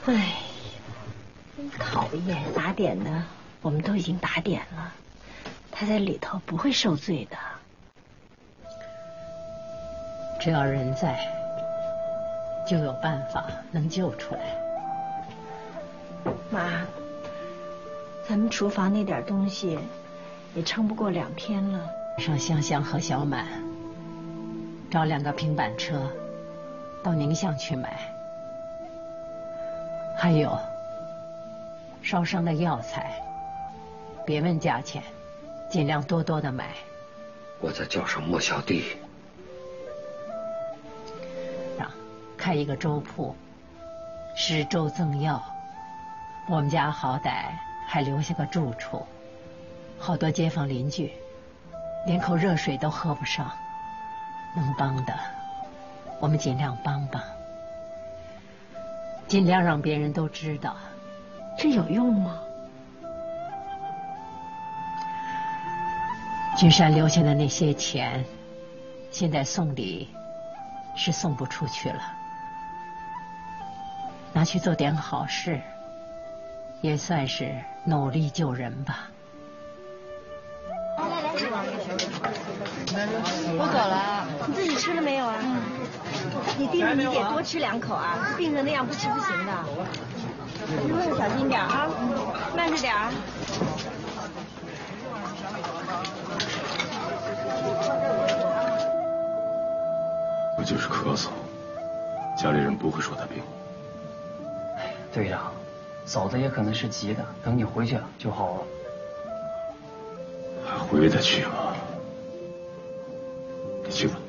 哎，真讨厌！打点的我们都已经打点了，他在里头不会受罪的。 只要人在，就有办法能救出来。 妈，咱们厨房那点东西也撑不过2天了。 让香香和小满找2个平板车到宁巷去买，还有烧伤的药材，别问价钱，尽量多多的买。 我再叫上莫小弟， 开一个粥铺，施粥赠药。我们家好歹还留下个住处，好多街坊邻居连口热水都喝不上，能帮的我们尽量帮帮，尽量让别人都知道。 这有用吗？ 君山留下的那些钱，现在送礼是送不出去了，拿去做点好事，也算是努力救人吧。 我走了，你自己吃了没有啊？你病了，你得多吃2口啊，病成那样不吃不行的。路上小心点啊，慢着点啊。 我就是咳嗽，家里人不会说他病。 队长，嫂子也可能是急的，等你回去就好了。 还回得去吗？你去吧。